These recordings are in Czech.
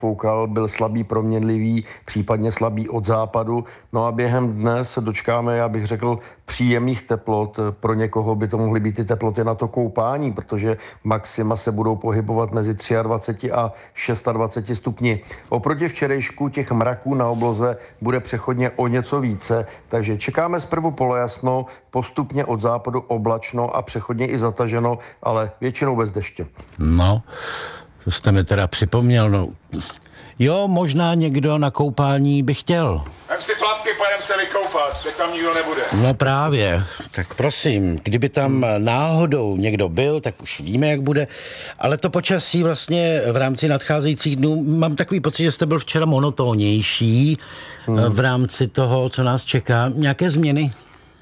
foukal, byl slabý proměnlivý, případně slabý od západu. No a během dne se dočkáme, já bych řekl, příjemných teplot. Pro někoho by to mohly být ty teploty na to koupání, protože maxima se budou pohybovat mezi 23 a 26 stupni. Oproti včerejšku těch mraků na obloze bude přechodně o něco více, takže čekáme zprvu polojasno, postupně od západu oblačno a přechodně i zataženo, ale většinou bez deště. No, to jste mi teda připomněl, no. Jo, možná někdo na koupání by chtěl. Vem si plavky, pojedem se vykoupat, teď tam nikdo nebude. No právě, tak prosím, kdyby tam náhodou někdo byl, tak už víme, jak bude, ale to počasí vlastně v rámci nadcházejících dnů, mám takový pocit, že jste byl včera monotónnější v rámci toho, co nás čeká. Nějaké změny?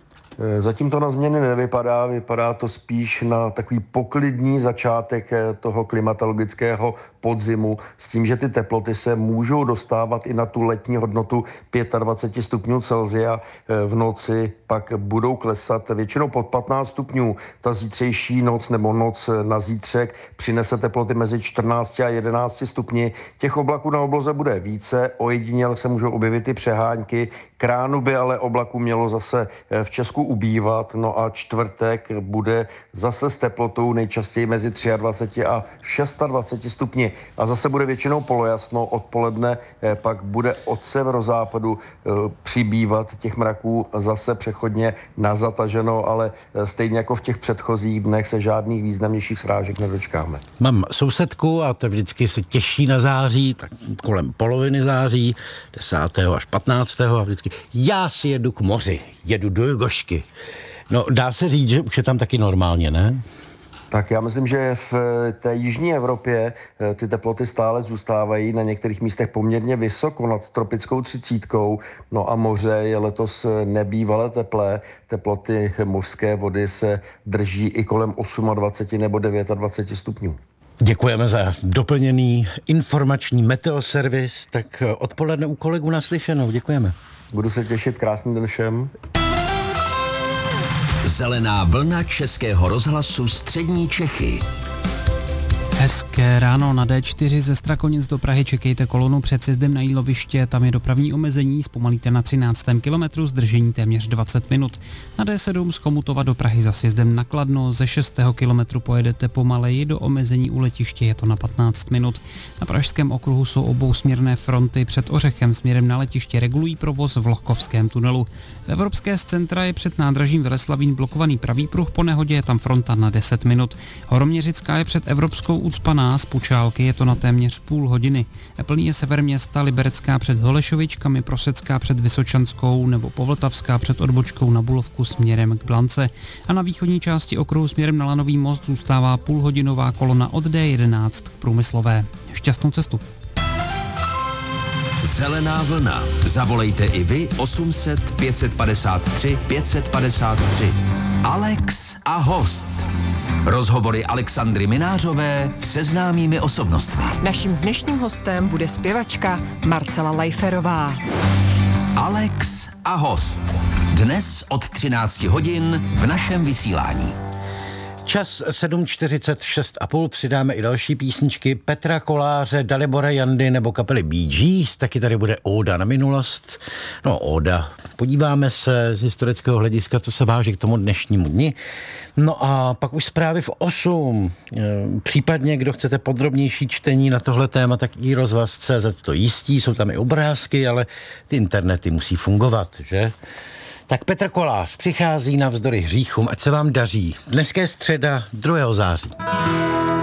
Zatím to na změny nevypadá, vypadá to spíš na takový poklidný začátek toho klimatologického podzimu s tím, že ty teploty se můžou dostávat i na tu letní hodnotu 25 stupňů Celsia. V noci pak budou klesat většinou pod 15 stupňů. Ta zítřejší noc nebo noc na zítřek přinese teploty mezi 14 a 11 stupni. Těch oblaků na obloze bude více, ojediněle se můžou objevit i přehánky. K ránu by ale oblaků mělo zase v Česku ubývat, no a čtvrtek bude zase s teplotou nejčastěji mezi 23 a 26 stupni. A zase bude většinou polojasno, odpoledne pak bude od severozápadu přibývat těch mraků zase přechodně na zataženo, ale stejně jako v těch předchozích dnech se žádných významnějších srážek nedočkáme. Mám sousedku a to vždycky se těší na září, tak kolem poloviny září, 10. až 15. a vždycky já si jedu k moři, jedu do Jugošky. No dá se říct, že už je tam taky normálně, ne? Tak já myslím, že v té jižní Evropě ty teploty stále zůstávají na některých místech poměrně vysoko nad tropickou 30. No a moře je letos nebývale teplé. Teploty mořské vody se drží i kolem 28 nebo 29 stupňů. Děkujeme za doplněný informační meteoservis. Tak odpoledne u kolegů naslyšenou. Děkujeme. Budu se těšit, krásný den všem. Zelená vlna Českého rozhlasu Střední Čechy. Hezké ráno na D4 ze Strakonic do Prahy čekejte kolonu před sjezdem na Jíloviště, tam je dopravní omezení, zpomalíte na 13. kilometru, zdržení téměř 20 minut. Na D7 z Chomutova do Prahy za sjezdem na Kladno, ze 6. kilometru pojedete pomaleji, do omezení u letiště je to na 15 minut. Na Pražském okruhu jsou obousměrné fronty, před Ořechem směrem na letiště regulují provoz v Lohkovském tunelu. V Evropské z centra je před nádražím Veleslavín blokovaný pravý pruh, po nehodě je tam fronta na 10 minut. Horoměřická je před Evropskou ucpaná, z Pučálky je to na téměř půl hodiny. Plný je sever města, Liberecká před Holešovičkami, Prosecká před Vysočanskou nebo Povltavská před odbočkou na Bulovku směrem k Blance. A na východní části okruhu směrem na Lanový most zůstává půlhodinová kolona od D11 k Průmyslové. Šťastnou cestu. Zelená vlna. Zavolejte i vy 800 553 553. Alex a host. Rozhovory Alexandry Minářové se známými osobnostmi. Naším dnešním hostem bude zpěvačka Marcela Lajferová. Alex a host. Dnes od 13 hodin v našem vysílání. Čas 7:46,5, přidáme i další písničky Petra Koláře, Dalibora Jandy nebo kapely Bee Gees, taky tady bude óda na minulost. No óda, podíváme se z historického hlediska, co se váží k tomu dnešnímu dni. No a pak už zprávy v 8. Případně, kdo chcete podrobnější čtení na tohle téma, tak i rozhlas.cz to jistí, jsou tam i obrázky, ale ty internety musí fungovat, že? Tak Petr Kolář přichází navzdory hříchům, ať se vám daří. Dneska je středa 2. září.